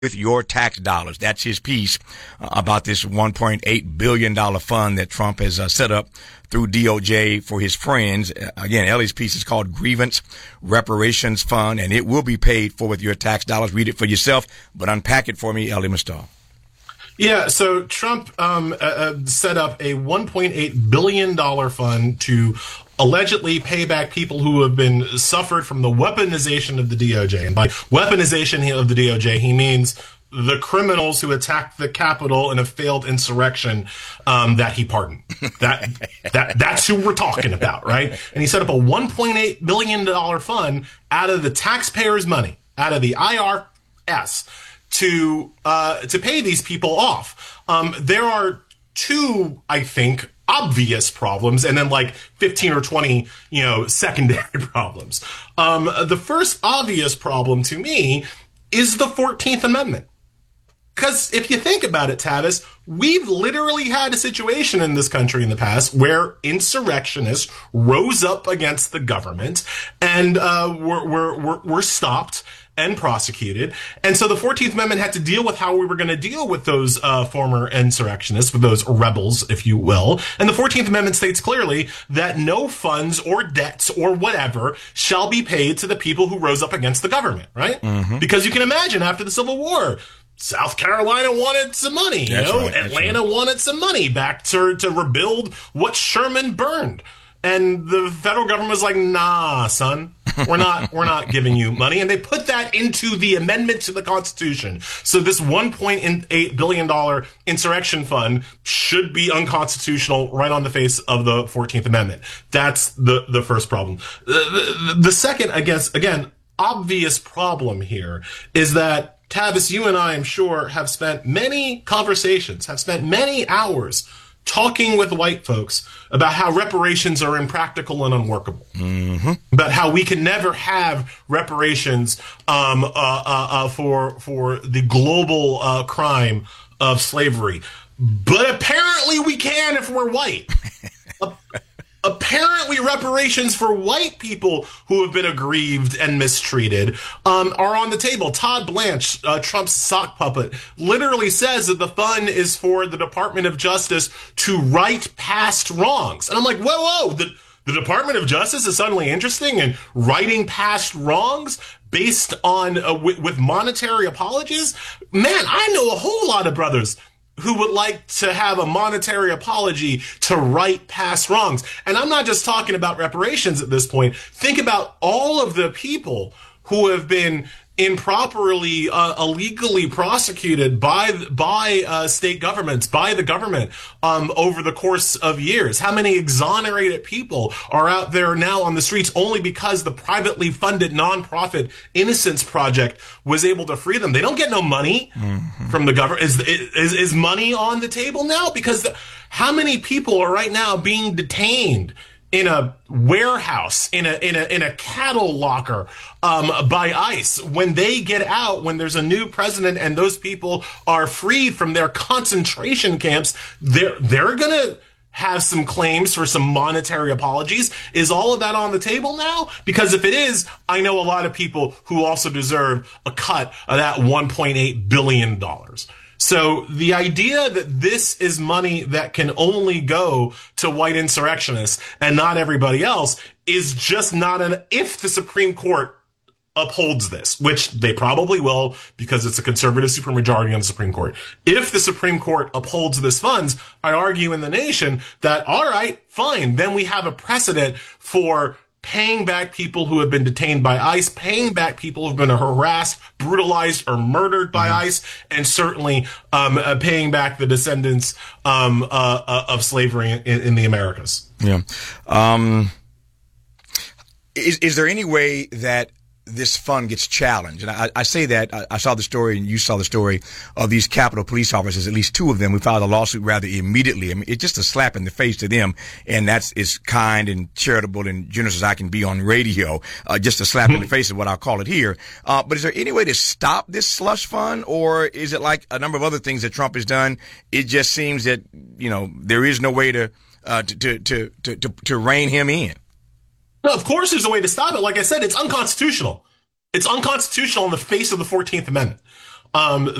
with your tax dollars. That's his piece about this $1.8 billion fund that Trump has set up through DOJ for his friends. Again, Ellie's piece is called Grievance Reparations Fund, and it will be paid for with your tax dollars. Read it for yourself, but unpack it for me, Ellie Mustal. Yeah, so Trump set up a $1.8 billion fund to allegedly pay back people who have been suffered from the weaponization of the DOJ. And by weaponization of the DOJ, he means the criminals who attacked the Capitol in a failed insurrection that he pardoned. That's who we're talking about, right? And he set up a $1.8 billion fund out of the taxpayers' money, out of the IRS, to pay these people off. There are two, I think, obvious problems, and then like 15 or 20, secondary problems. The first obvious problem to me is the 14th Amendment. Because if you think about it, Tavis, we've literally had a situation in this country in the past where insurrectionists rose up against the government and were stopped and prosecuted. And so the 14th Amendment had to deal with how we were going to deal with those former insurrectionists, with those rebels, if you will. And the 14th Amendment states clearly that no funds or debts or whatever shall be paid to the people who rose up against the government, right? Mm-hmm. Because you can imagine after the Civil War, South Carolina wanted some money, right, Atlanta wanted some money back to rebuild what Sherman burned. And the federal government was like, nah, son, we're not giving you money. And they put that into the amendment to the Constitution. So this $1.8 billion insurrection fund should be unconstitutional right on the face of the 14th Amendment. That's the first problem. The second, I guess, again, obvious problem here is that, Tavis, you and I, I'm sure, have spent many conversations, have spent many hours talking with white folks about how reparations are impractical and unworkable, about how we can never have reparations for the global crime of slavery. But apparently we can if we're white. Apparently reparations for white people who have been aggrieved and mistreated are on the table. Todd Blanche, Trump's sock puppet, literally says that the fund is for the Department of Justice to right past wrongs. And I'm like, whoa, the Department of Justice is suddenly interesting in righting past wrongs based on with monetary apologies? Man, I know a whole lot of brothers who would like to have a monetary apology to right past wrongs. And I'm not just talking about reparations at this point. Think about all of the people who have been improperly, illegally prosecuted by state governments, by the government, over the course of years. How many exonerated people are out there now on the streets only because the privately funded nonprofit Innocence Project was able to free them? They don't get no money from the government. Is money on the table now? Because how many people are right now being detained in a warehouse, in a cattle locker, by ICE? When they get out, when there's a new president and those people are freed from their concentration camps, they're gonna have some claims for some monetary apologies. Is all of that on the table now? Because if it is, I know a lot of people who also deserve a cut of that $1.8 billion. So the idea that this is money that can only go to white insurrectionists and not everybody else is just not if the Supreme Court upholds this, which they probably will because it's a conservative supermajority on the Supreme Court. If the Supreme Court upholds this funds, I argue in the nation that, all right, fine, then we have a precedent for paying back people who have been detained by ICE, paying back people who've been harassed, brutalized, or murdered by ICE, and certainly paying back the descendants of slavery in the Americas. Yeah. Is there any way that this fund gets challenged? And I say that, I saw the story and you saw the story of these Capitol police officers, at least two of them, who filed a lawsuit rather immediately. I mean, it's just a slap in the face to them. And that's as kind and charitable and generous as I can be on radio. Just a slap in the face is what I'll call it here. But is there any way to stop this slush fund? Or is it like a number of other things that Trump has done? It just seems that, there is no way to rein him in. No, of course there's a way to stop it. Like I said, it's unconstitutional. It's unconstitutional in the face of the 14th Amendment. um,